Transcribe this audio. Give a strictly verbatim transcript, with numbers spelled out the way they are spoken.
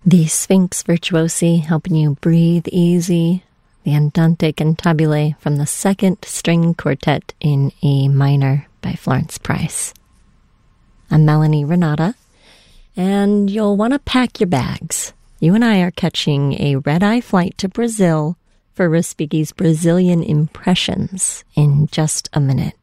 The Sphinx Virtuosi helping you breathe easy. The Andante Cantabile from the Second String Quartet in E minor by Florence Price. I'm Melanie Renata, and you'll want to pack your bags. You and I are catching a red-eye flight to Brazil for Respighi's Brazilian Impressions in just a minute.